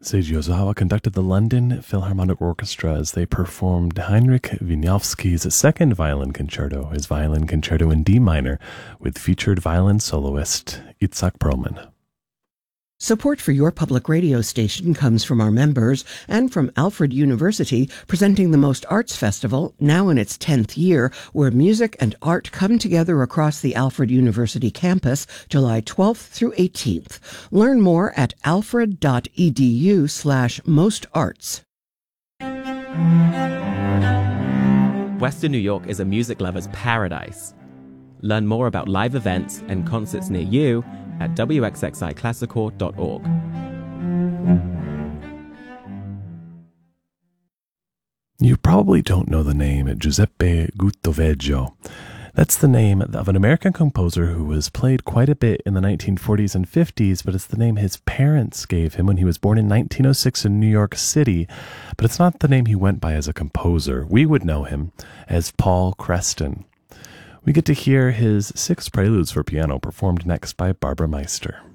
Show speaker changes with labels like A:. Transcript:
A: Seiji Ozawa conducted the London Philharmonic Orchestra as they performed Heinrich Wieniawski's second violin concerto, his violin concerto in D minor, with featured violin soloist Itzhak Perlman.
B: Support for your public radio station comes from our members and from Alfred University, presenting the Most Arts Festival, now in its 10th year, where music and art come together across the Alfred University campus, July 12th through 18th. Learn more at alfred.edu/mostarts.
C: Western New York is a music lover's paradise. Learn more about live events and concerts near you at wxxiclassical.org.
A: You probably don't know the name Giuseppe Guttoveggio. That's the name of an American composer who was played quite a bit in the 1940s and 50s, but it's the name his parents gave him when he was born in 1906 in New York City. But it's not the name he went by as a composer. We would know him as Paul Creston. We get to hear his 6 preludes for piano performed next by Barbara Meister.